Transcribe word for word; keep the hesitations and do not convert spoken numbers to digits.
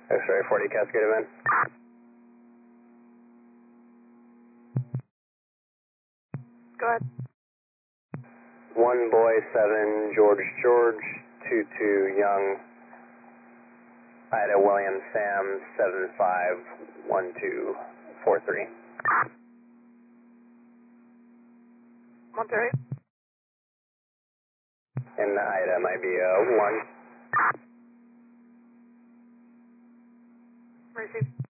X-ray forty Cascade event. Go ahead. One boy, seven George George, two two Young, Ida William Sam, seven five one two four three. Monterey. And Ida might be uh, one. Receive.